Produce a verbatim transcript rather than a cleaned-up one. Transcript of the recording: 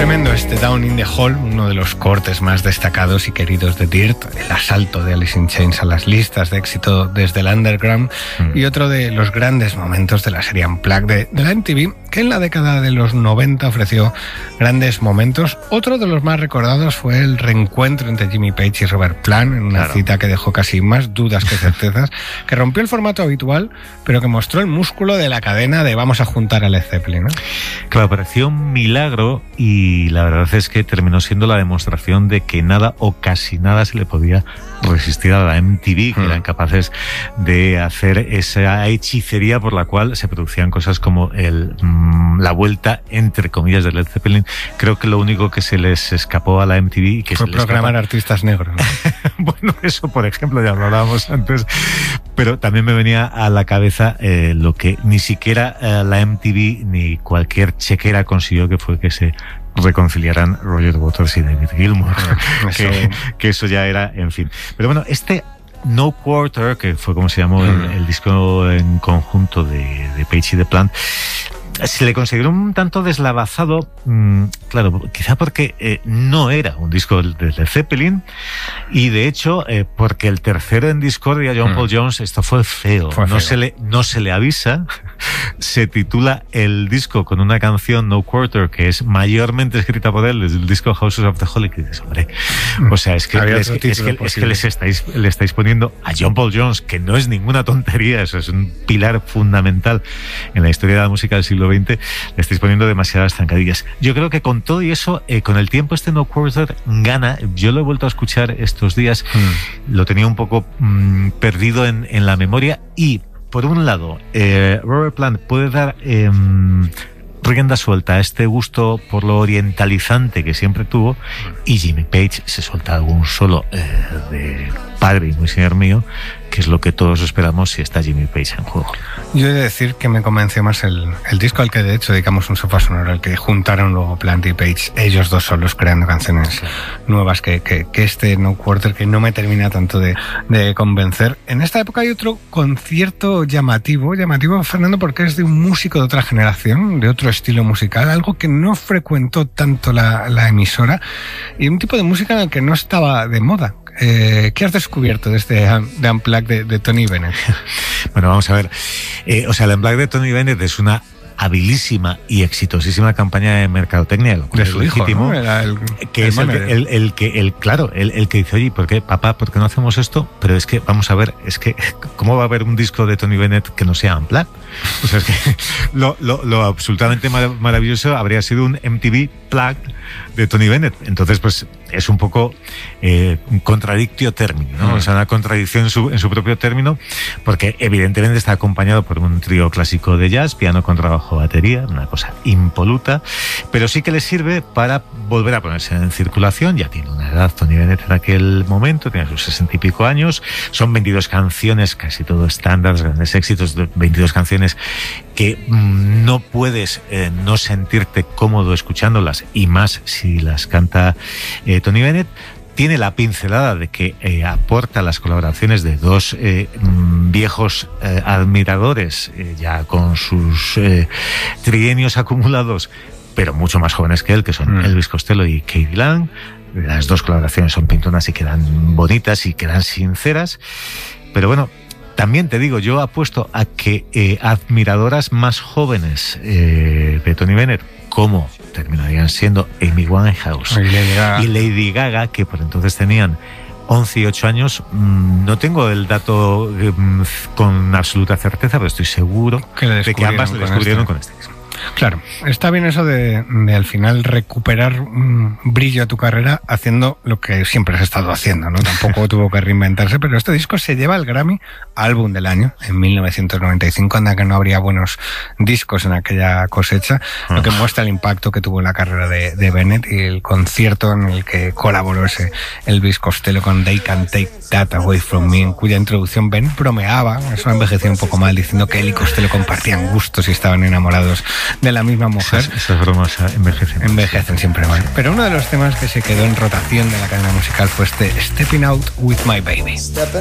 Tremendo este Down in the Hole, uno de los cortes más destacados y queridos de Dirt, el asalto de Alice in Chains a las listas de éxito desde el underground mm. y otro de los grandes momentos de la serie Unplugged de, de la M T V, que en la década de los noventa ofreció grandes momentos. Otro de los más recordados fue el reencuentro entre Jimmy Page y Robert Plant, en una claro. cita que dejó casi más dudas que certezas, que rompió el formato habitual, pero que mostró el músculo de la cadena de vamos a juntar a Led Zeppelin, ¿no? Claro, pareció un milagro y la verdad es que terminó siendo la demostración de que nada o casi nada se le podía resistir a la M T V, que mm. eran capaces de hacer esa hechicería por la cual se producían cosas como el, mmm, la vuelta, entre comillas, de Led Zeppelin. Creo que lo único que se les escapó a la M T V... que fue se programar les artistas negros, ¿no? Bueno, eso por ejemplo, ya lo hablábamos antes, pero también me venía a la cabeza eh, lo que ni siquiera eh, la M T V ni cualquier chequera consiguió, que fue que se reconciliaran Roger Waters y David Gilmour, eso. Que, que eso ya era, en fin. Pero bueno, este No Quarter, que fue como se llamó el, el disco en conjunto de, de Page y de Plant, se le consideró un tanto deslavazado, mmm, claro, quizá porque eh, no era un disco de Led Zeppelin, y de hecho eh, porque el tercero en discordia, John mm. Paul Jones, esto fue feo, fue no feo. se le no se le avisa. Se titula el disco con una canción, No Quarter, que es mayormente escrita por él, desde el disco Houses of the Holy, que dices, hombre, o sea, es que, es, es, que, es, que, es que les estáis, le estáis poniendo a John Paul Jones, que no es ninguna tontería, eso es un pilar fundamental en la historia de la música del siglo veinte, le estáis poniendo demasiadas zancadillas. Yo creo que con todo y eso, eh, con el tiempo este No Quarter gana. Yo lo he vuelto a escuchar estos días, mm. lo tenía un poco mmm, perdido en, en la memoria, y por un lado, eh, Robert Plant puede dar eh, rienda suelta a este gusto por lo orientalizante que siempre tuvo, y Jimmy Page se suelta algún solo eh, de padre y muy señor mío, que es lo que todos esperamos si está Jimmy Page en juego. Yo he de decir que me convenció más el, el disco al que de hecho dedicamos un sofá sonoro, al que juntaron luego Plant y Page, ellos dos solos creando canciones claro. nuevas, que, que, que este No Quarter, que no me termina tanto de, de convencer. En esta época hay otro concierto llamativo, llamativo, Fernando, porque es de un músico de otra generación, de otro estilo musical, algo que no frecuentó tanto la, la emisora, y un tipo de música en el que no estaba de moda. Eh, ¿Qué has descubierto de este de Unplugged de, de Tony Bennett? Bueno, vamos a ver. Eh, o sea, el Unplugged de Tony Bennett es una habilísima y exitosísima campaña de mercadotecnia, lo de su legítimo, hijo, ¿no? Era el, que el es el que, el, el que el claro el, el que dice, oye, ¿por qué, papá, por qué no hacemos esto? Pero es que vamos a ver, es que ¿cómo va a haber un disco de Tony Bennett que no sea Unplugged? O sea, es que lo, lo, lo absolutamente mar- maravilloso habría sido un M T V Plugged de Tony Bennett. Entonces, pues es un poco eh, un contradictio término, ¿no? Mm. O sea, una contradicción en su, en su propio término, porque evidentemente está acompañado por un trío clásico de jazz, piano con trabajo batería, una cosa impoluta, pero sí que le sirve para volver a ponerse en circulación. Ya tiene una edad Tony Bennett en aquel momento, tiene sus sesenta y pico años, son veintidós canciones, casi todo estándares, grandes éxitos, veintidós canciones que mmm, no puedes eh, no sentirte cómodo escuchándolas, y más si las canta eh, Tony Bennett. Tiene la pincelada de que eh, aporta las colaboraciones de dos eh, viejos eh, admiradores, eh, ya con sus eh, trienios acumulados, pero mucho más jóvenes que él, que son mm. Elvis Costello y Katie Lang. Las dos colaboraciones son pintonas y quedan bonitas y quedan sinceras. Pero bueno, también te digo, yo apuesto a que eh, admiradoras más jóvenes eh, de Tony Bennett, como terminarían siendo Amy Winehouse y Lady Gaga, y Lady Gaga, que por entonces tenían once y ocho años, no tengo el dato con absoluta certeza, pero estoy seguro que de que ambas le descubrieron con este disco. Claro, está bien eso de, de al final recuperar un brillo a tu carrera haciendo lo que siempre has estado haciendo, ¿no? Tampoco tuvo que reinventarse, pero este disco se lleva el Grammy Álbum del Año en mil novecientos noventa y cinco, anda que no habría buenos discos en aquella cosecha, lo que muestra el impacto que tuvo en la carrera de, de Bennett, y el concierto en el que colaboró ese Elvis Costello con They Can't Take That Away From Me, en cuya introducción Bennett bromeaba, eso ha envejecido un poco mal, diciendo que él y Costello compartían gustos y estaban enamorados de la misma mujer. Esas, esas bromas envejecen. Envejecen siempre mal. Pero uno de los temas que se quedó en rotación de la cadena musical fue este Stepping Out With My Baby.